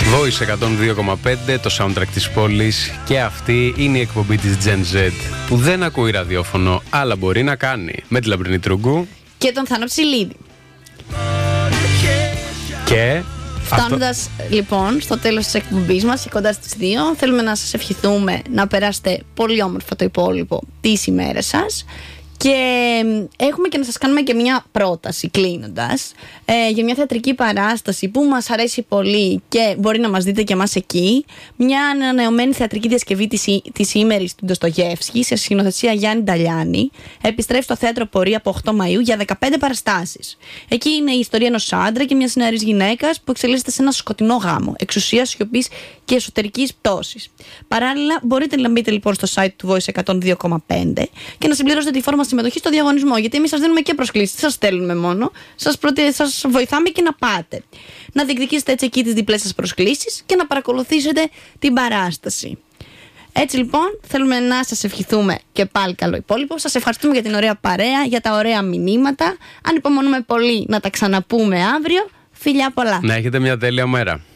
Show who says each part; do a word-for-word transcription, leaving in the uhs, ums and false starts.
Speaker 1: Voice εκατόν δύο κόμμα πέντε, το soundtrack της πόλης, και αυτή είναι η εκπομπή της Gen Z που δεν ακούει ραδιόφωνο, αλλά μπορεί να κάνει, με τη Λαμπρινή Τρούγκου
Speaker 2: και τον Θάνο Ψηλίδη.
Speaker 1: Και
Speaker 2: φτάνοντας αυτό... λοιπόν στο τέλος της εκπομπής μας και κοντά στις δύο, θέλουμε να σας ευχηθούμε να περάσετε πολύ όμορφα το υπόλοιπο της ημέρας σας. Και έχουμε και να σας κάνουμε και μια πρόταση κλείνοντας ε, για μια θεατρική παράσταση που μας αρέσει πολύ και μπορεί να μας δείτε και εμάς εκεί. Μια ανανεωμένη θεατρική διασκευή της, της Ήμερης του Ντοστογεύσκη σε σκηνοθεσία Γιάννη Νταλιάνη. Επιστρέφει στο Θέατρο Πορεία από οκτώ Μαΐου για δεκαπέντε παραστάσεις. Εκεί είναι η ιστορία ενός άντρα και μιας νεαρής γυναίκας που εξελίσσεται σε ένα σκοτεινό γάμο εξουσίας, σιωπής και εσωτερικής πτώσης. Παράλληλα, μπορείτε να μπείτε λοιπόν στο site του Voice εκατόν δύο κόμμα πέντε και να συμπληρώσετε τη φόρμα συμμετοχή στο διαγωνισμό. Γιατί εμείς σας δίνουμε και προσκλήσεις, δεν σας στέλνουμε μόνο. Σας, προτε... σας βοηθάμε και να πάτε. Να διεκδικήσετε έτσι εκεί τις διπλές σας προσκλήσεις και να παρακολουθήσετε την παράσταση. Έτσι λοιπόν, θέλουμε να σας ευχηθούμε και πάλι καλό υπόλοιπο. Σας ευχαριστούμε για την ωραία παρέα, για τα ωραία μηνύματα. Ανυπομονούμε πολύ να τα ξαναπούμε αύριο. Φιλιά πολλά.
Speaker 1: Να έχετε μια τέλεια μέρα.